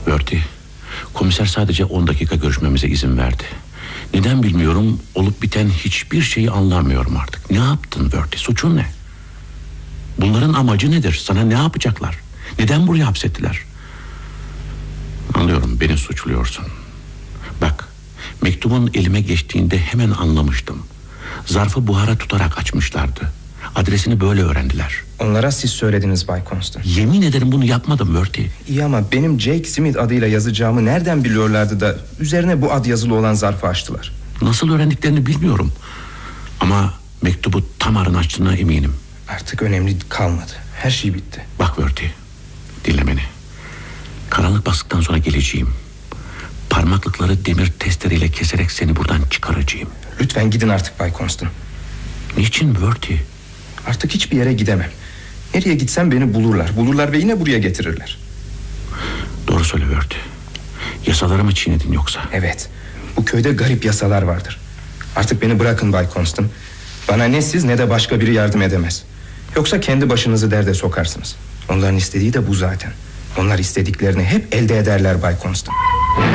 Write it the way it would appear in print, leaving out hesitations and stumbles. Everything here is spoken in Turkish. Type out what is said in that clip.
Bertie, komiser sadece 10 dakika görüşmemize izin verdi. Neden bilmiyorum, olup biten hiçbir şeyi anlamıyorum artık. Ne yaptın Bertie? Suçun ne? Bunların amacı nedir? Sana ne yapacaklar? Neden buraya hapsettiler? Anlıyorum, beni suçluyorsun. Bak, mektubun elime geçtiğinde hemen anlamıştım. Zarfı buhara tutarak açmışlardı. Adresini böyle öğrendiler. Onlara siz söylediniz Bay Constant. Yemin ederim bunu yapmadım Bertie. İyi ama benim Jake Smith adıyla yazacağımı nereden biliyorlardı da üzerine bu ad yazılı olan zarfı açtılar? Nasıl öğrendiklerini bilmiyorum. Ama mektubu tam arın açtığına eminim. Artık önemli kalmadı. Her şey bitti. Bak Bertie, dinle beni. Karanlık bastıktan sonra geleceğim. Parmaklıkları demir testereyle keserek seni buradan çıkaracağım. Lütfen gidin artık Bay Constant. Niçin Bertie? Artık hiçbir yere gidemem. Nereye gitsem beni bulurlar. Bulurlar ve yine buraya getirirler. Doğru söyle Bertie. Yasaları mı çiğnedin yoksa? Evet. Bu köyde garip yasalar vardır. Artık beni bırakın Bay Constant. Bana ne siz ne de başka biri yardım edemez. Yoksa kendi başınızı derde sokarsınız. Onların istediği de bu zaten. Onlar istediklerini hep elde ederler Bay Constant.